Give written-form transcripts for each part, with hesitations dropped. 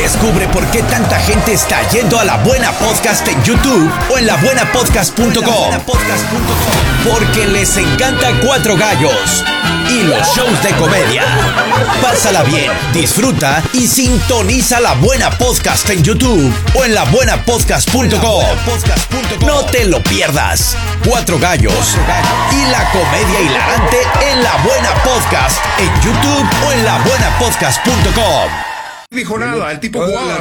Descubre por qué tanta gente está yendo a La Buena Podcast en YouTube o en labuenapodcast.com. Porque les encanta Cuatro Gallos y los shows de comedia. Pásala bien, disfruta y sintoniza La Buena Podcast en YouTube o en labuenapodcast.com. No te lo pierdas. Cuatro Gallos y la comedia hilarante en La Buena Podcast en YouTube o en labuenapodcast.com. Dijo nada, el tipo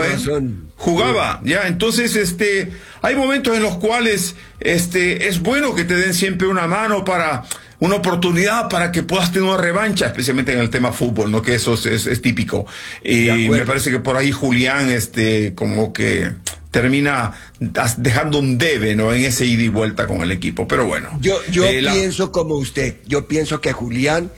jugaba, ya, entonces hay momentos en los cuales es bueno que te den siempre una mano para una oportunidad para que puedas tener una revancha, especialmente en el tema fútbol, ¿no? Que eso es típico. Y me parece que por ahí Julián como que termina dejando un debe, ¿no? En ese ida y vuelta con el equipo, pero bueno. Yo pienso como usted, yo pienso que Julián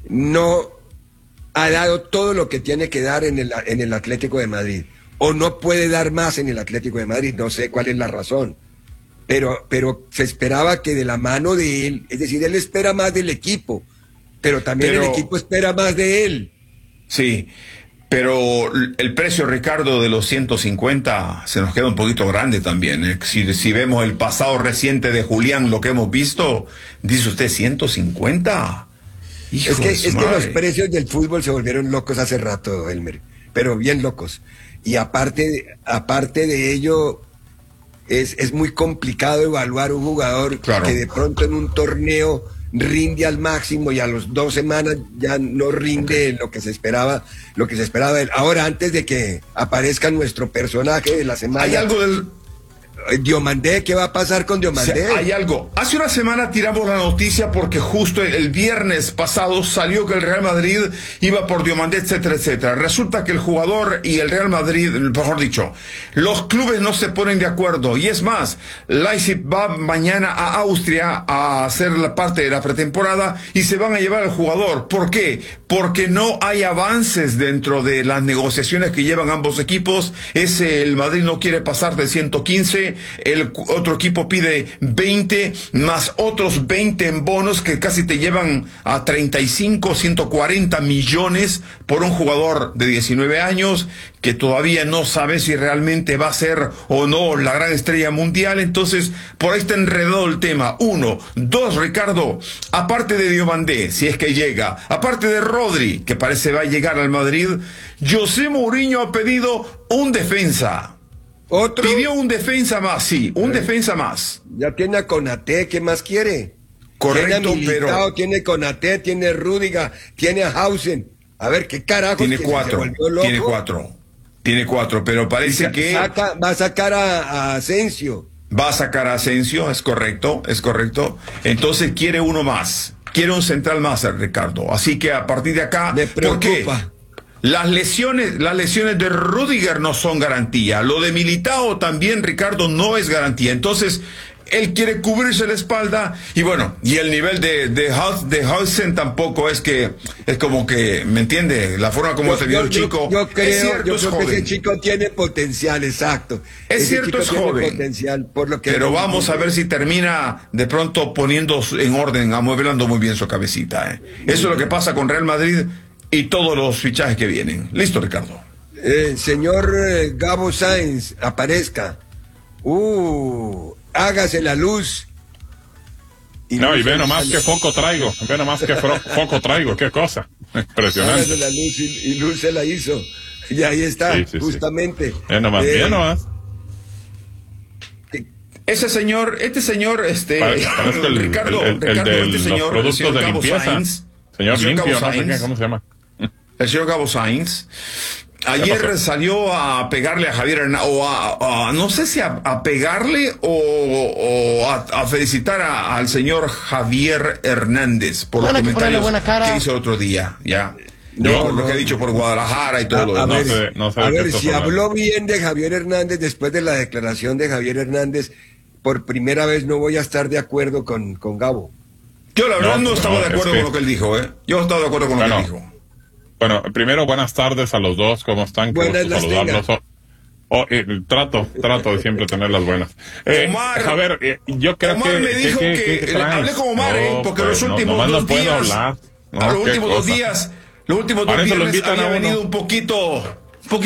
no ha dado todo lo que tiene que dar en el Atlético de Madrid, o no puede dar más en el Atlético de Madrid, no sé cuál es la razón, pero se esperaba que de la mano de él, es decir, él espera más del equipo, pero también el equipo espera más de él. Sí, pero el precio, Ricardo, de los 150 se nos queda un poquito grande también, ¿eh? Si vemos el pasado reciente de Julián, lo que hemos visto, dice usted 150. Es que los precios del fútbol se volvieron locos hace rato, Elmer, pero bien locos. Y aparte de ello, es muy complicado evaluar un jugador que de pronto en un torneo rinde al máximo y a las 2 semanas ya no rinde lo que se esperaba de él. Ahora, antes de que aparezca nuestro personaje de la semana, hay algo del Diomandé, ¿qué va a pasar con Diomandé? Hay algo. Hace una semana tiramos la noticia porque justo el viernes pasado salió que el Real Madrid iba por Diomandé, etcétera, etcétera. Resulta que el jugador y el Real Madrid, mejor dicho, los clubes no se ponen de acuerdo. Y es más, Leipzig va mañana a Austria a hacer la parte de la pretemporada y se van a llevar al jugador. ¿Por qué? Porque no hay avances dentro de las negociaciones que llevan ambos equipos. El Madrid no quiere pasar de 115. El otro equipo pide 20 más otros 20 en bonos que casi te llevan a 35, 140 millones por un jugador de 19 años que todavía no sabe si realmente va a ser o no la gran estrella mundial. Entonces, por ahí está enredado el tema. 1, 2, Ricardo, aparte de Diomandé, si es que llega, aparte de Rodri, que parece va a llegar al Madrid, José Mourinho ha pedido un defensa. ¿Otro? Pidió un defensa más, sí, un defensa más. Ya tiene a Konaté, ¿qué más quiere? Correcto, tiene Militao, tiene Konaté, tiene Rüdiger, tiene a Hausen. A ver, ¿qué carajo? Tiene 4, tiene 4, pero parece que va a sacar a Asensio. Va a sacar a Asensio, es correcto. Entonces quiere uno más, quiere un central más, Ricardo. Así que a partir de acá, me preocupa. ¿por qué? Las lesiones de Rüdiger no son garantía. Lo de Militao también, Ricardo, no es garantía. Entonces, él quiere cubrirse la espalda y bueno, y el nivel de Hausen tampoco es como que, ¿me entiende? La forma como se vio el chico. Yo creo que ese chico tiene potencial, exacto. Es cierto, es joven. Potencial, por lo que pero vamos a ver si termina de pronto poniendo en orden, amueblando muy bien su cabecita. Eso es lo que pasa con Real Madrid y todos los fichajes que vienen. Listo, Ricardo. Señor Gabo Sainz, aparezca. Hágase la luz. Y ve nomás qué foco traigo. Ve nomás qué foco traigo. Qué cosa. Impresionante. Hágase la luz y Luz se la hizo. Y ahí está, justamente. Sí. Ve nomás. Este señor, Ricardo, este señor, los productos de limpieza. Sainz, señor Limpio, no sé qué, ¿cómo se llama? El señor Gabo Sainz ayer salió a pegarle a Javier Hernández, no sé si a pegarle o a felicitar al señor Javier Hernández por los comentarios que hizo el otro día, ya. Lo que ha dicho por Guadalajara y todo lo demás. A ver, si habló bien de Javier Hernández después de la declaración de Javier Hernández, por primera vez no voy a estar de acuerdo con Gabo. Yo la verdad no estaba de acuerdo con lo que él dijo, Yo no estaba de acuerdo con lo que él dijo. Bueno, primero, buenas tardes a los dos, ¿cómo están? Buenas las saludarlos. Trato de siempre tener las buenas. Omar, a ver, yo creo Omar me dijo que hablé con Omar, porque los últimos dos días, los últimos 2 días, ha venido un poquito